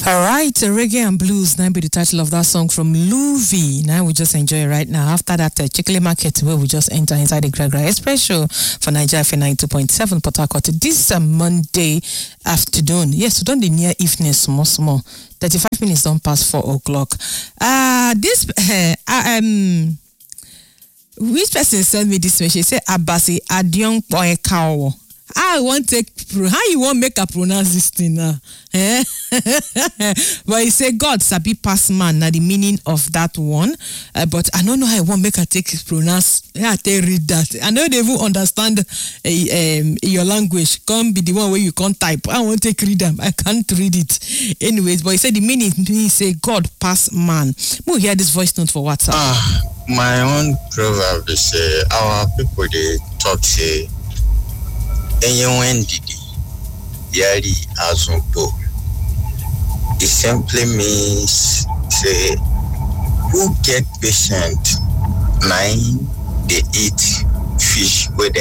All right, Reggae and Blues, now be the title of that song from Louis. Now we just enjoy it right now. After that, Chickley Market, where we just enter inside the Gragra Express show for Nigeria FM 92.7 Port Harcourt. This Monday afternoon. Yes, we don't the near evening, small. 35 minutes don't pass 4 o'clock. Which person sent me this message? She said, Abasi Adion Poekao. I want to how you want make a pronounce this thing now? But he said God sabi pass man. Now the meaning of that one, but I don't know how I want make a take pronounce. I read that. I know they will understand your language. Come be the one where you can't type. I want to read them. I can't read it. Anyways, but he said the meaning. He say God pass man. We'll hear this voice note for WhatsApp. My own proverb is our people they talk say. Yari azumpo. It simply means say who get patient 9 they eat fish with them.